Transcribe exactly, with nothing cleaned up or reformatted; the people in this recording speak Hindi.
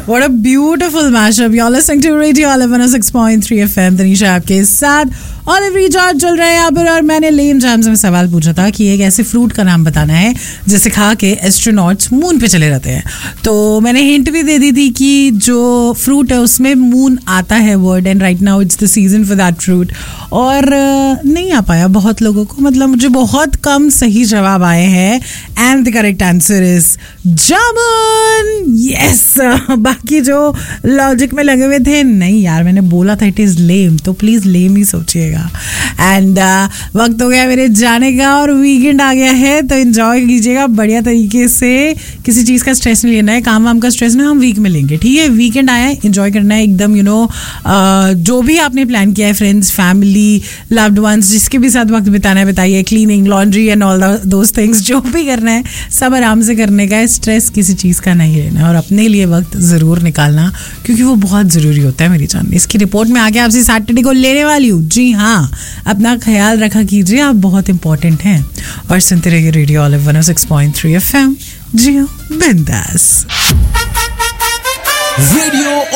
What a beautiful mashup. You're listening to Radio Olive one oh six point three F M. Tanisha आपके साथ ऑलिव रिचार्ज चल रहा है यहाँ पर और मैंने लेम जैम्स में सवाल पूछा था कि एक ऐसे फ्रूट का नाम बताना है जिसे खा के एस्ट्रोनॉट्स मून पे चले जाते हैं. तो मैंने हिंट भी दे दी थी कि जो फ्रूट है उसमें मून आता है word and right now it's the season for that fruit. और नहीं आ पाया बहुत लोगों को, मतलब मुझे बहुत कम सही जवाब आए हैं and the correct answer is jamun. Yes, बाकी जो लॉजिक में लगे हुए थे, नहीं यार मैंने बोला था इट इज लेम, तो प्लीज लेम ही सोचिएगा. एंड uh, वक्त हो गया मेरे जाने का और वीकेंड आ गया है, तो एंजॉय कीजिएगा बढ़िया तरीके से. किसी चीज़ का स्ट्रेस नहीं लेना है, काम वाम का स्ट्रेस ना हम वीक में लेंगे, ठीक है. वीकेंड आया है, एंजॉय करना है एकदम. यू नो जो भी आपने प्लान किया है, फ्रेंड्स, फैमिली, लव्ड वंस, जिसके भी साथ वक्त बिताना है बताइए. Cleaning, laundry and all those things, जो भी करना है सब आराम से करने का है. स्ट्रेस किसी चीज़ का नहीं लेना और अपने लिए वक्त ज़रूर निकालना, क्योंकि वो बहुत ज़रूरी होता है मेरी जान. इसकी रिपोर्ट में आगे आपसे सैटरडे को लेने वाली हूँ. जी हाँ, अपना ख्याल रखा कीजिए, आप बहुत इंपॉर्टेंट हैं. और सुनते रहिए radio olive one oh six point three F M. जी हाँ, बिंदास. रेडियो